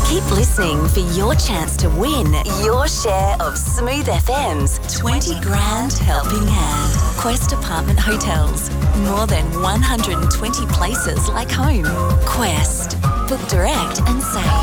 Keep listening for your chance to win your share of Smooth FM's 20 grand helping hand. Quest Apartment Hotels. More than 120 places like home. Quest. Book direct and save.